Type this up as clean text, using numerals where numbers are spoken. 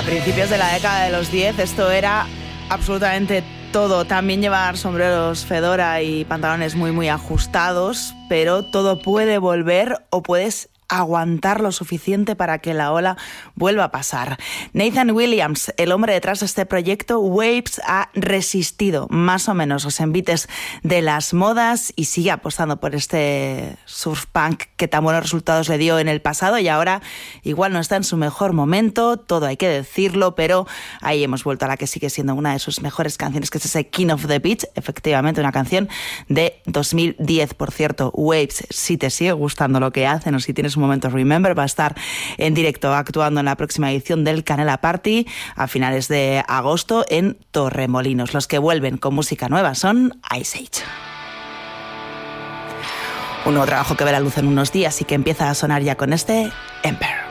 principios de la década de los 10 esto era absolutamente todo. También llevar sombreros fedora y pantalones muy ajustados, pero todo puede volver o puedes aguantar lo suficiente para que la ola vuelva a pasar. Nathan Williams, el hombre detrás de este proyecto, Waves, ha resistido más o menos los envites de las modas y sigue apostando por este surf punk que tan buenos resultados le dio en el pasado, y ahora igual no está en su mejor momento, todo hay que decirlo, pero ahí hemos vuelto a la que sigue siendo una de sus mejores canciones, que es ese King of the Beach, efectivamente una canción de 2010. Por cierto, Waves, si te sigue gustando lo que hacen o si tienes un momento Remember, va a estar en directo actuando en la próxima edición del Canela Party a finales de agosto en Torremolinos. Los que vuelven con música nueva son Ice Age. Un nuevo trabajo que ve la luz en unos días y que empieza a sonar ya con este Emperor.